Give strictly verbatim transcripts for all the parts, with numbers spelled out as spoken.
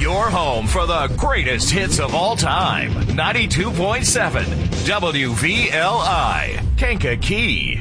Your home for the greatest hits of all time. ninety-two point seven W V L I, Kankakee.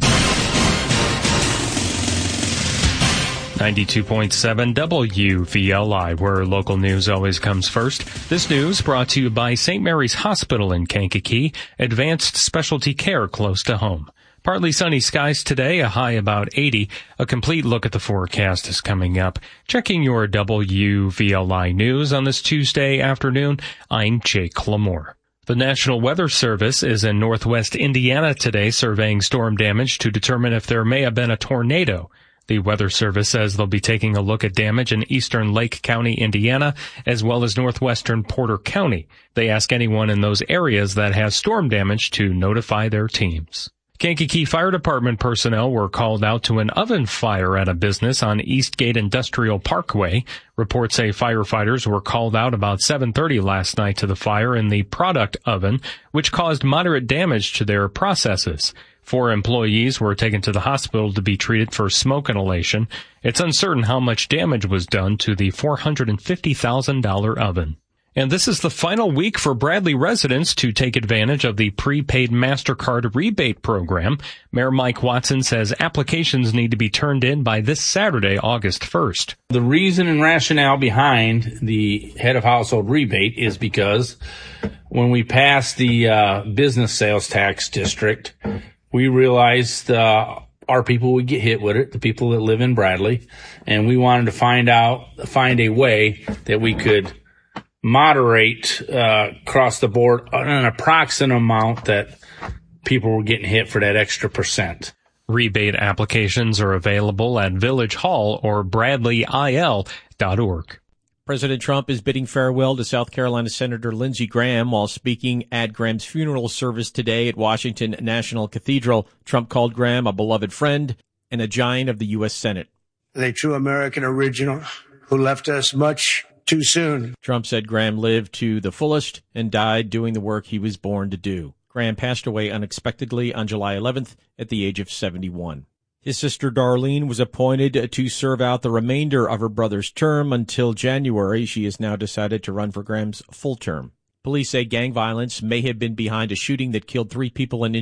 ninety-two point seven W V L I, where local news always comes first. This news brought to you by Saint Mary's Hospital in Kankakee, advanced specialty care close to home. Partly sunny skies today, a high about eighty. A complete look at the forecast is coming up. Checking your W V L I news on this Tuesday afternoon, I'm Jake Lamore. The National Weather Service is in northwest Indiana today surveying storm damage to determine if there may have been a tornado. The Weather Service says they'll be taking a look at damage in eastern Lake County, Indiana, as well as northwestern Porter County. They ask anyone in those areas that has storm damage to notify their teams. Kankakee Fire Department personnel were called out to an oven fire at a business on Eastgate Industrial Parkway. Reports say firefighters were called out about seven thirty last night to the fire in the product oven, which caused moderate damage to their processes. Four employees were taken to the hospital to be treated for smoke inhalation. It's uncertain how much damage was done to the four hundred fifty thousand dollars oven. And this is the final week for Bradley residents to take advantage of the prepaid MasterCard rebate program. Mayor Mike Watson says applications need to be turned in by this Saturday, August first. The reason and rationale behind the head of household rebate is because when we passed the uh, business sales tax district, we realized uh, our people would get hit with it, the people that live in Bradley, and we wanted to find out, find a way that we could moderate uh across the board an approximate amount that people were getting hit for that extra percent. Rebate applications are available at Village Hall or bradley I L dot org. President Trump is bidding farewell to South Carolina Senator Lindsey Graham while speaking at Graham's funeral service today at Washington National Cathedral. Trump called Graham a beloved friend and a giant of the U S Senate. A true American original who left us much too soon. Trump said Graham lived to the fullest and died doing the work he was born to do. Graham passed away unexpectedly on July eleventh at the age of seventy-one. His sister Darlene was appointed to serve out the remainder of her brother's term until January. She has now decided to run for Graham's full term. Police say gang violence may have been behind a shooting that killed three people in